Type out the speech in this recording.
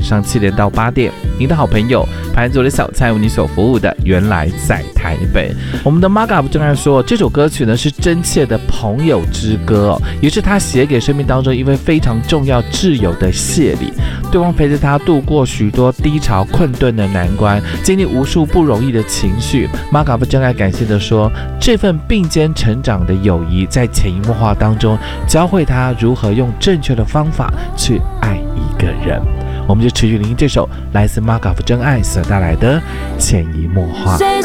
上7点到8点，您的好朋友盘左的小菜为你所服务的原来在台北。我们的 Marga 正在说，这首歌曲呢是真切的朋友之歌哦，也是他写给生命当中一位非常重要挚友的谢礼。对方陪着他度过许多低潮困顿的难关，经历无数不容易的情绪。Marga 真爱感谢的说，这份并肩成长的友谊在潜移默化当中教会他如何用正确的方法去爱一个人。我们就持续聆听这首来自 Marga 真爱所带来的潜移默化。